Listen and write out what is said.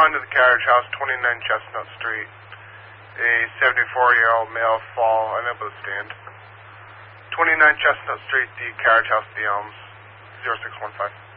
respond to the carriage house, 29 Chestnut Street. A 74-year-old male fall, unable to stand. 29 Chestnut Street, the carriage house, the Elms, 0615.